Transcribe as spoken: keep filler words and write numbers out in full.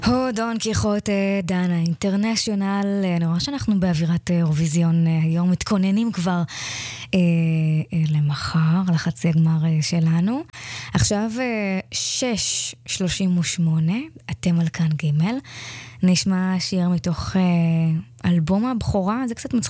הו דון קיחוטה דנה אינטרנשיונל. אני רואה שאנחנו באווירת אירוויזיון היום, מתכוננים כבר אה, אה, למחר, לחצי הגמר אה, שלנו. עכשיו אה, שש שלושים ושמונה, אתם על כאן ג'. נשמע שיר מתוך אה, אלבום הבכורה, זה קצת מצחיק